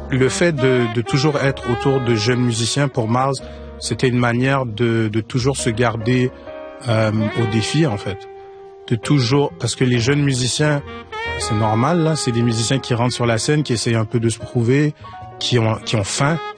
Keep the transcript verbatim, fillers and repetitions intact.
le fait de, de toujours être autour de jeunes musiciens, pour Miles, c'était une manière de, de toujours se garder euh, au défi, en fait. De toujours... Parce que les jeunes musiciens, c'est normal, là, c'est des musiciens qui rentrent sur la scène, qui essayent un peu de se prouver, qui ont, qui ont faim,